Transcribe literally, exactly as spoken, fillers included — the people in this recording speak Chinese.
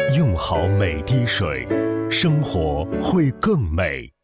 用好每滴水，生活会更美。